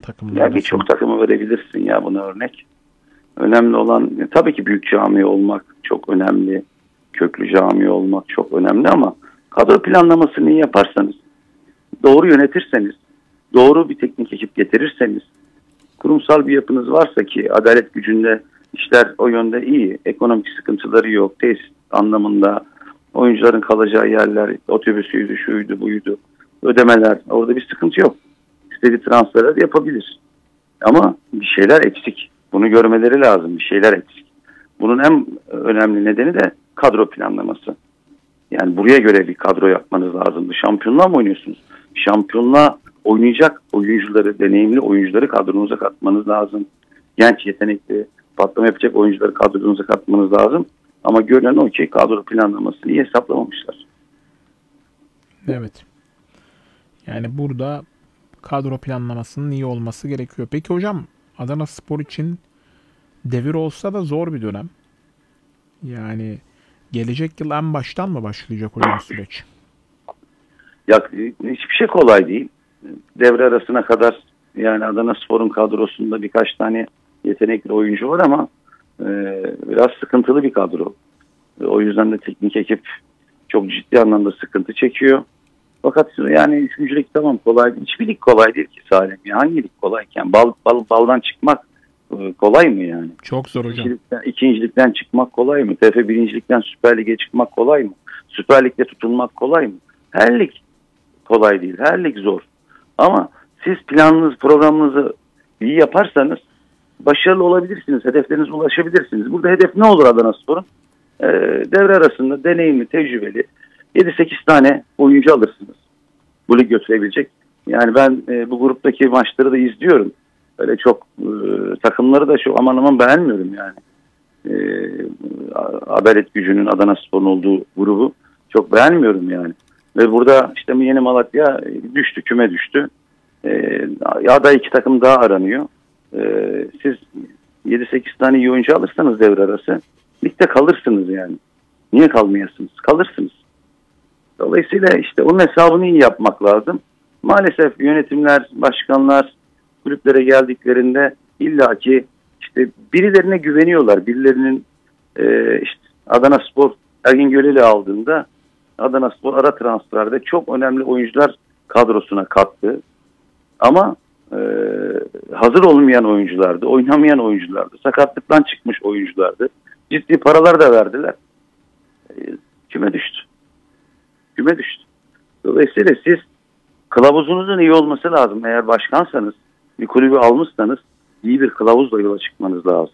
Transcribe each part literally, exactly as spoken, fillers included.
takımlar Ya arasında? birçok takımı verebilirsin ya buna örnek. Önemli olan tabii ki büyük cami olmak çok önemli. Köklü cami olmak çok önemli ama kadro planlamasını iyi yaparsanız, doğru yönetirseniz, doğru bir teknik ekip getirirseniz, kurumsal bir yapınız varsa ki adalet gücünde işler o yönde iyi. Ekonomik sıkıntıları yok. Tesis anlamında oyuncuların kalacağı yerler, otobüsüydü, şuydu, buydu. Ödemeler, orada bir sıkıntı yok. İstediği transferler yapabilir. Ama bir şeyler eksik. Bunu görmeleri lazım. Bir şeyler eksik. Bunun en önemli nedeni de kadro planlaması. Yani buraya göre bir kadro yapmanız lazım. Şampiyonluğa mı oynuyorsunuz? Şampiyonluğa oynayacak oyuncuları, deneyimli oyuncuları kadronuza katmanız lazım. Genç, yetenekli, patlama yapacak oyuncuları kadronuza katmanız lazım. Ama görünen o ki kadro planlamasını iyi hesaplamamışlar. Evet. Yani burada kadro planlamasının iyi olması gerekiyor. Peki hocam, Adanaspor için devir olsa da zor bir dönem. Yani gelecek yıl en baştan mı başlayacak hocam süreç? Ya hiçbir şey kolay değil. Devre arasına kadar yani Adanaspor'un kadrosunda birkaç tane yetenekli oyuncu var ama e, biraz sıkıntılı bir kadro. E, o yüzden de teknik ekip çok ciddi anlamda sıkıntı çekiyor. Fakat yani üçüncü lig tamam kolay değil. Hiçbir lig kolay değil ki Salim. Ya hangi lig kolayken? Bal, bal, baldan çıkmak e, kolay mı yani? Çok zor hocam. İkincilikten, ikincilikten çıkmak kolay mı? T F birincilikten Süper Lig'e çıkmak kolay mı? Süper Lig'de tutunmak kolay mı? Her lig kolay değil. Her lig zor. Ama siz planınız, programınızı iyi yaparsanız başarılı olabilirsiniz. Hedeflerinize ulaşabilirsiniz. Burada hedef ne olur Adanaspor'un? Ee, devre arasında deneyimli, tecrübeli yedi sekiz tane oyuncu alırsınız. Bu lig götürebilecek. Yani ben e, bu gruptaki maçları da izliyorum. Öyle çok e, takımları da çok aman aman beğenmiyorum yani. E, Adalet Gücü'nün, Adanaspor'un olduğu grubu çok beğenmiyorum yani. Ve burada işte Yeni Malatya düştü, küme düştü. E, ya da iki takım daha aranıyor. E, siz yedi sekiz tane iyi oyuncu alırsanız devre arası ligde kalırsınız yani. Niye kalmayasınız? Kalırsınız. Dolayısıyla işte onun hesabını iyi yapmak lazım. Maalesef yönetimler, başkanlar kulüplere geldiklerinde illaki işte birilerine güveniyorlar. Birilerinin e, işte Adanaspor Ergin Göleli aldığında Adanaspor ara transferde çok önemli oyuncular kadrosuna kattı. Ama e, hazır olmayan oyunculardı, oynamayan oyunculardı, sakatlıktan çıkmış oyunculardı. Ciddi paralar da verdiler. E, küme düştü. Küme düştü. Dolayısıyla siz kılavuzunuzun iyi olması lazım. Eğer başkansanız, bir kulübü almışsanız iyi bir kılavuzla yola çıkmanız lazım.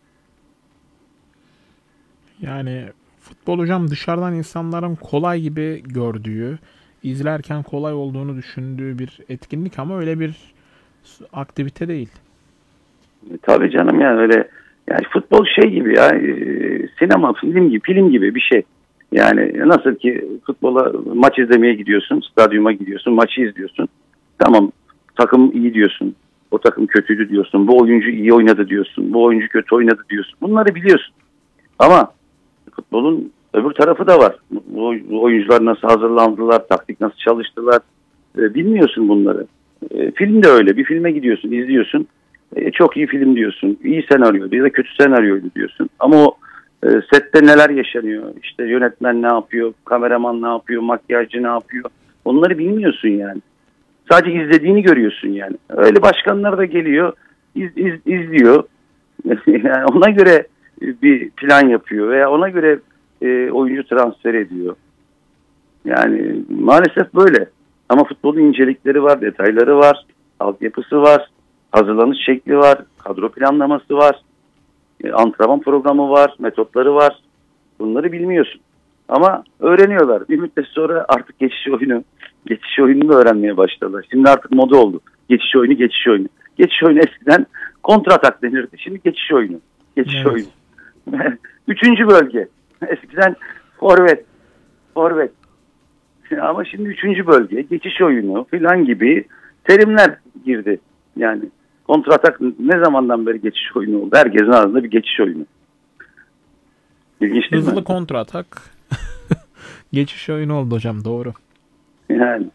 Yani futbol hocam dışarıdan insanların kolay gibi gördüğü, izlerken kolay olduğunu düşündüğü bir etkinlik ama öyle bir aktivite değil. E, tabii canım yani öyle yani futbol şey gibi ya e, sinema, film gibi, film gibi bir şey. Yani nasıl ki futbola maç izlemeye gidiyorsun, stadyuma gidiyorsun, maçı izliyorsun. Tamam takım iyi diyorsun, o takım kötüydü diyorsun, bu oyuncu iyi oynadı diyorsun, bu oyuncu kötü oynadı diyorsun. Bunları biliyorsun. Ama futbolun öbür tarafı da var. Bu, bu oyuncular nasıl hazırlandılar, taktik nasıl çalıştılar e, bilmiyorsun bunları. E, film de öyle. Bir filme gidiyorsun, izliyorsun. E, çok iyi film diyorsun, iyi senaryoydu ya da kötü senaryoydu diyorsun. Ama o e, sette neler yaşanıyor, işte yönetmen ne yapıyor, kameraman ne yapıyor, makyajcı ne yapıyor, onları bilmiyorsun yani. Sadece izlediğini görüyorsun yani. Öyle başkanlar da geliyor, iz, iz, izliyor. Yani ona göre bir plan yapıyor veya ona göre e, oyuncu transfer ediyor. Yani maalesef böyle. Ama futbolun incelikleri var, detayları var, altyapısı var, hazırlanış şekli var, kadro planlaması var, e, antrenman programı var, metotları var. Bunları bilmiyorsun. Ama öğreniyorlar. Bir müddet sonra artık geçiş oyunu, geçiş oyununu öğrenmeye başladılar. Şimdi artık moda oldu. Geçiş oyunu, geçiş oyunu. Geçiş oyunu eskiden kontratak denirdi. Şimdi geçiş oyunu. Geçiş Evet. oyunu. Üçüncü bölge. Eskiden forvet. Forvet. Ama şimdi üçüncü bölge, geçiş oyunu falan gibi terimler girdi. Yani kontratak ne zamandan beri geçiş oyunu oldu? Herkesin ağzında bir geçiş oyunu. İlginç değil mi? Hızlı kontra atak geçiş oyunu oldu hocam, doğru. Yani.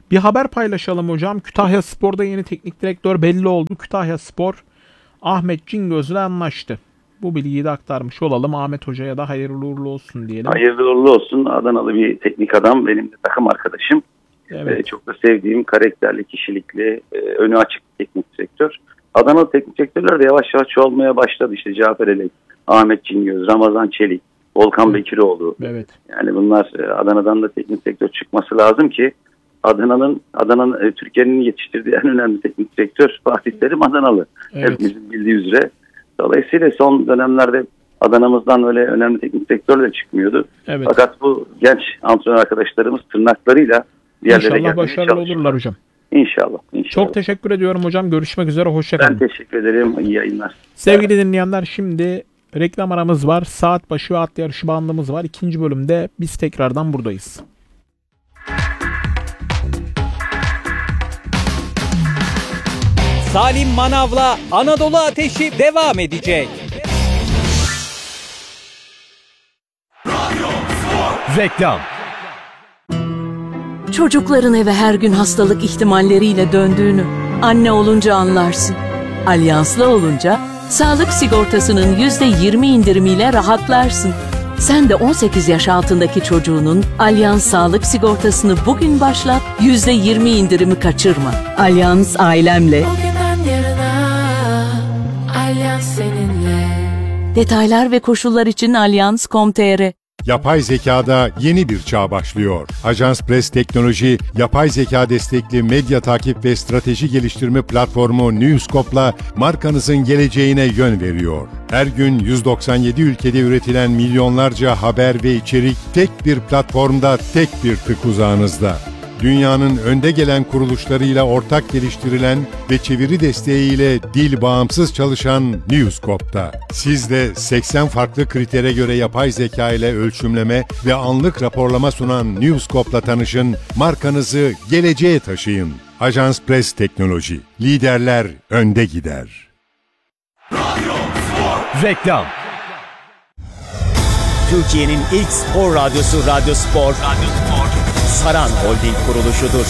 Bir haber paylaşalım hocam. Kütahya Spor'da yeni teknik direktör belli oldu. Kütahya Spor Ahmet Cingöz'le anlaştı. Bu bilgiyi de aktarmış olalım. Ahmet Hoca'ya da hayırlı uğurlu olsun diyelim. Hayırlı uğurlu olsun. Adanalı bir teknik adam. Benim de takım arkadaşım. Evet. Ee, çok da sevdiğim, karakterli, kişilikli, e, önü açık teknik direktör. Adanalı teknik direktörler de yavaş yavaş çoğalmaya başladı. İşte Cafer Elek, Ahmet Cingöz, Ramazan Çelik, Volkan Bekiroğlu. Evet. Yani bunlar e, Adana'dan da teknik direktör çıkması lazım ki Adana'nın, Adana'nın e, Türkiye'nin yetiştirdiği en önemli teknik direktör Fatih Terim Adanalı. Evet. Hepimizin bildiği üzere. Dolayısıyla son dönemlerde Adana'mızdan öyle önemli teknik direktör de çıkmıyordu. Evet. Fakat bu genç antrenör arkadaşlarımız tırnaklarıyla diğerlere İnşallah gelmeye başarılı çalışıyor. olurlar hocam. İnşallah, inşallah. Çok teşekkür ediyorum hocam. Görüşmek üzere. Hoşçakalın. Ben teşekkür ederim. İyi yayınlar. Sevgili dinleyenler, şimdi reklam aramız var. Saat başı ve at yarışı bandımız var. İkinci bölümde biz tekrardan buradayız. Salim Manav'la Anadolu Ateşi devam edecek. Reklam. Çocukların eve her gün hastalık ihtimalleriyle döndüğünü anne olunca anlarsın. Alyanslı olunca sağlık sigortasının yüzde yirmi indirimiyle rahatlarsın. Sen de on sekiz yaş altındaki çocuğunun Alyans sağlık sigortasını bugün başlat, yüzde yirmi indirimi kaçırma. Alyans ailemle. Bugünden yarına Alyans seninle. Detaylar ve koşullar için alyans nokta com nokta tr. Yapay zekada yeni bir çağ başlıyor. Ajans Press Teknoloji, yapay zeka destekli medya takip ve strateji geliştirme platformu Newscope'la markanızın geleceğine yön veriyor. Her gün yüz doksan yedi ülkede üretilen milyonlarca haber ve içerik tek bir platformda, tek bir tık uzağınızda. Dünyanın önde gelen kuruluşlarıyla ortak geliştirilen ve çeviri desteğiyle dil bağımsız çalışan Newscope'da. Siz de seksen farklı kritere göre yapay zeka ile ölçümleme ve anlık raporlama sunan Newscope'la tanışın, markanızı geleceğe taşıyın. Ajans Press Teknoloji, liderler önde gider. Reklam. Türkiye'nin ilk spor radyosu Radyo Spor, Radyo Spor, Saran Holding kuruluşudur.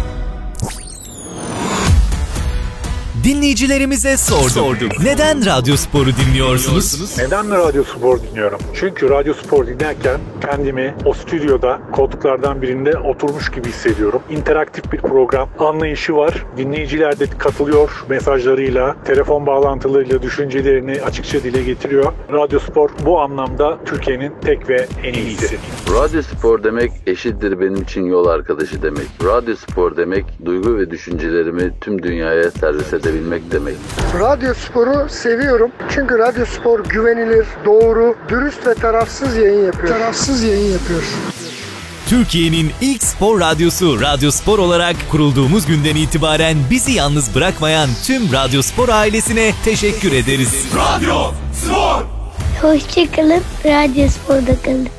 Dinleyicilerimize sorduk. sorduk. Neden Radyo Spor'u dinliyorsunuz? Neden Radyo Spor dinliyorum? Çünkü Radyo Spor dinlerken kendimi o stüdyoda koltuklardan birinde oturmuş gibi hissediyorum. İnteraktif bir program, anlayışı var. Dinleyiciler de katılıyor mesajlarıyla, telefon bağlantılarıyla düşüncelerini açıkça dile getiriyor. Radyo Spor bu anlamda Türkiye'nin tek ve en iyisi. Radyo Spor demek eşittir benim için yol arkadaşı demek. Radyo Spor demek duygu ve düşüncelerimi tüm dünyaya servis edebilmek demek. Radyo Spor'u seviyorum. Çünkü Radyo Spor güvenilir, doğru, dürüst ve tarafsız yayın yapıyor. Tarafsız yayın yapıyor. Türkiye'nin ilk spor radyosu Radyo Spor olarak kurulduğumuz günden itibaren bizi yalnız bırakmayan tüm Radyo Spor ailesine teşekkür ederiz. Radyo Spor! Hoşçakalın, Radyo Spor'da kalın.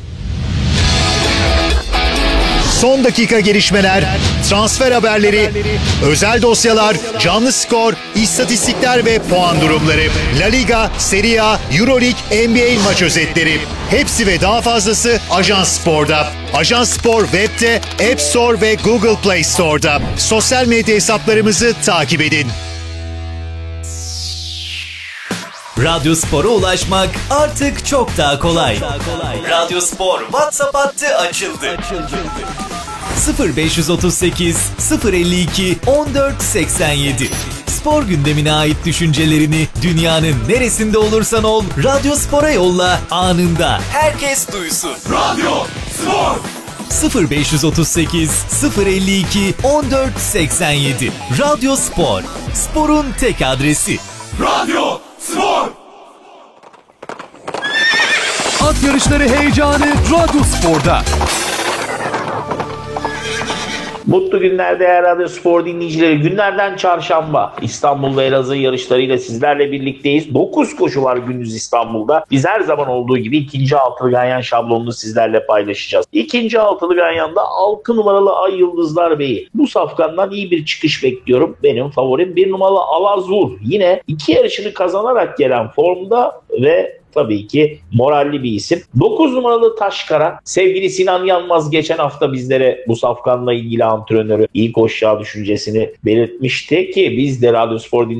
Son dakika gelişmeler, transfer haberleri, özel dosyalar, canlı skor, istatistikler ve puan durumları, La Liga, Serie A, Euroleague, N B A maç özetleri. Hepsi ve daha fazlası Ajans Spor'da. Ajans Spor web'de, App Store ve Google Play Store'da. Sosyal medya hesaplarımızı takip edin. Radyo Spor'a ulaşmak artık çok daha kolay. Radyo Spor WhatsApp hattı açıldı. sıfır beş otuz sekiz sıfır elli iki on dört seksen yedi. Spor gündemine ait düşüncelerini dünyanın neresinde olursan ol Radyo Spor'a yolla, anında herkes duysun. Radyo Spor! sıfır beş otuz sekiz sıfır elli iki on dört seksen yedi. Radyo Spor, sporun tek adresi. Radyo Spor! At yarışları heyecanı Radyo Spor'da. Mutlu günler değerli Radyo Spor dinleyicileri. Günlerden çarşamba İstanbul ve Elazığ yarışlarıyla sizlerle birlikteyiz. dokuz koşu var gündüz İstanbul'da. Biz her zaman olduğu gibi ikinci altılı ganyan şablonunu sizlerle paylaşacağız. İkinci altılı ganyanda altı numaralı Ay Yıldızlar Bey'i. Bu safkandan iyi bir çıkış bekliyorum. Benim favorim bir numaralı Alazur. Yine iki yarışını kazanarak gelen formda ve tabii ki moralli bir isim. dokuz numaralı Taşkara. Sevgili Sinan Yanmaz geçen hafta bizlere bu safkanla ilgili antrenörü iyi koşacağı düşüncesini belirtmişti ki biz de Radyospor